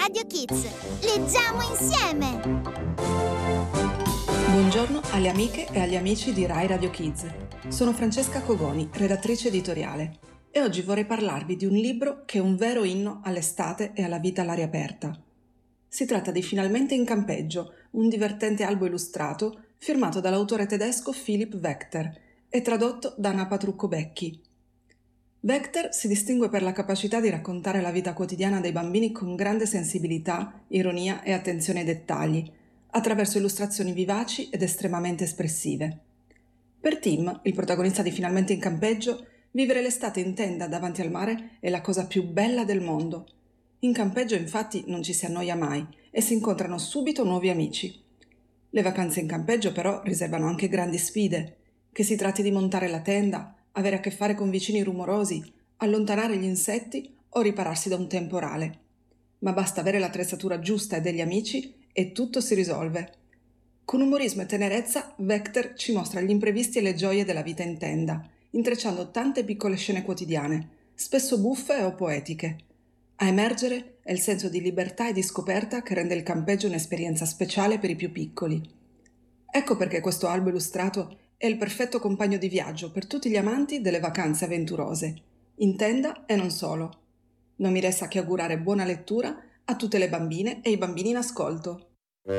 Radio Kids. Leggiamo insieme! Buongiorno alle amiche e agli amici di Rai Radio Kids. Sono Francesca Cogoni, redattrice editoriale, e oggi vorrei parlarvi di un libro che è un vero inno all'estate e alla vita all'aria aperta. Si tratta di Finalmente in campeggio, un divertente albo illustrato firmato dall'autore tedesco Philipp Wechter e tradotto da Anna Patrucco-Becchi. Wechter si distingue per la capacità di raccontare la vita quotidiana dei bambini con grande sensibilità, ironia e attenzione ai dettagli, attraverso illustrazioni vivaci ed estremamente espressive. Per Tim, il protagonista di Finalmente in campeggio, vivere l'estate in tenda davanti al mare è la cosa più bella del mondo. In campeggio infatti non ci si annoia mai e si incontrano subito nuovi amici. Le vacanze in campeggio però riservano anche grandi sfide, che si tratti di montare la tenda, avere a che fare con vicini rumorosi, allontanare gli insetti o ripararsi da un temporale. Ma basta avere l'attrezzatura giusta e degli amici e tutto si risolve. Con umorismo e tenerezza, Wechter ci mostra gli imprevisti e le gioie della vita in tenda, intrecciando tante piccole scene quotidiane, spesso buffe o poetiche. A emergere è il senso di libertà e di scoperta che rende il campeggio un'esperienza speciale per i più piccoli. Ecco perché questo albo illustrato è il perfetto compagno di viaggio per tutti gli amanti delle vacanze avventurose, in tenda e non solo. Non mi resta che augurare buona lettura a tutte le bambine e i bambini in ascolto.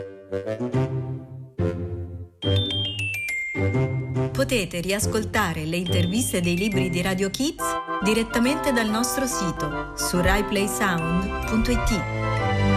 Potete riascoltare le interviste dei libri di Radio Kids direttamente dal nostro sito su raiplaysound.it.